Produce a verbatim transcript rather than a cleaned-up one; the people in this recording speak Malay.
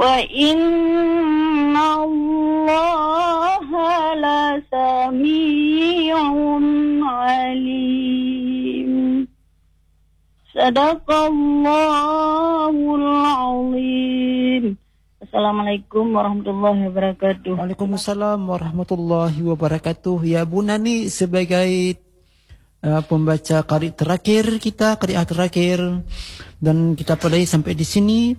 wa inna Allaha lasami'un alim. Sadaqallahul azim. Assalamualaikum warahmatullahi wabarakatuh. Waalaikumsalam warahmatullahi wabarakatuh. Ya Bu Nani, sebagai uh, pembaca qari terakhir kita, qari'ah terakhir, dan kita pelai sampai di sini.